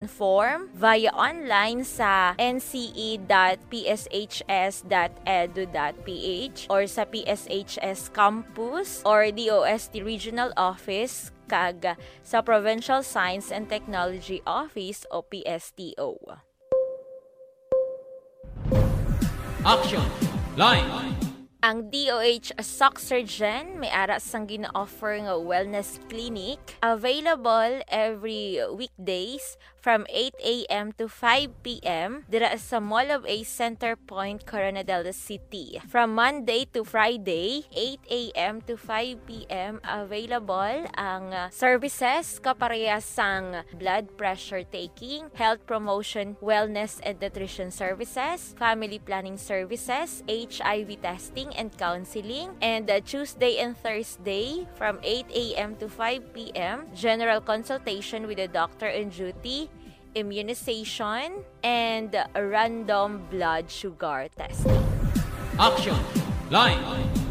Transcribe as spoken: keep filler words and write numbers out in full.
inform via online sa n c e dot p s h s dot e d u dot p h or sa P S H S Campus or D O S T Regional Office kag sa Provincial Science and Technology Office o P S T O. Action Line. Ang D O H S O C Surgeon may ara sang gina-offer nga wellness clinic available every weekdays from eight a.m. to five p.m. dira sa Mall of A Center Point, Coronadal City. From Monday to Friday, eight a.m. to five p.m. available ang services kaparehas sang blood pressure taking, health promotion, wellness and nutrition services, family planning services, H I V testing and counseling, and uh, Tuesday and Thursday from eight a.m. to five p.m. general consultation with a doctor on duty, immunization, and uh, random blood sugar testing. Action Line.